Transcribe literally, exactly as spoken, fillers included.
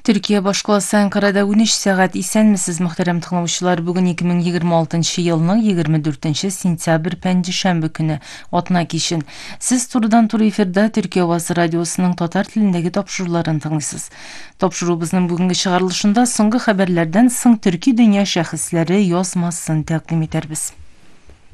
Türkiye башкаласы Анкарада он үч сәгать исәнмесез, мөхтәрәм тыңлаучылар. Бүген ике мең егерме алтынчы елның егерме дүртенче сентябрь пәнҗешәмбе көне, атна кичен. Сез турыдан-туры эфирда Төркия Авазы радиосының татар телендәге тапшыруларын тыңлыйсыз. Тапшыруыбызның бүгенге чыгарылышында соңгы хәбәрләрдән соң төрки дөнья шәхесләре язмасын тәкъдим итәрбез.